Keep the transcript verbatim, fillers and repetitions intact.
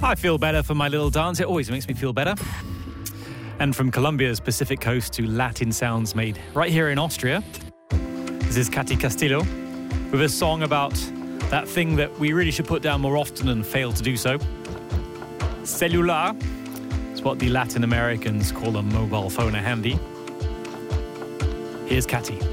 I feel better for my little dance. It always makes me feel better. And from Colombia's Pacific coast to Latin sounds made right here in Austria, this is Katy Castillo with a song about that thing that we really should put down more often and fail to do so. Celular. It's what the Latin Americans call a mobile phone, a handy. Here's Katy.